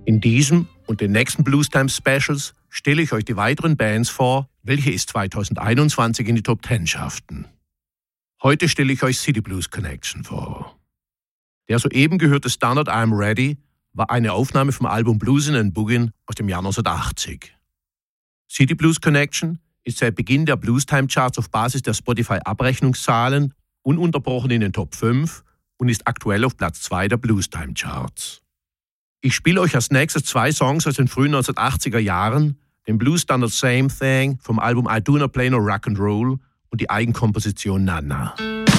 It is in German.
In diesem und den nächsten Bluestime Specials stelle ich euch die weiteren Bands vor, welche es 2021 in die Top 10 schafften. Heute stelle ich euch City Blues Connection vor. Der soeben gehörte Standard I'm Ready war eine Aufnahme vom Album Bluesin' and Boogin' aus dem Jahr 1980. City Blues Connection ist seit Beginn der Bluestime-Charts auf Basis der Spotify-Abrechnungszahlen ununterbrochen in den Top 5 und ist aktuell auf Platz 2 der Bluestime-Charts. Ich spiele euch als nächstes 2 Songs aus den frühen 1980er Jahren, den Blues-Standard Same Thing vom Album I Do Not Play No Rock and Roll und die Eigenkomposition Nana.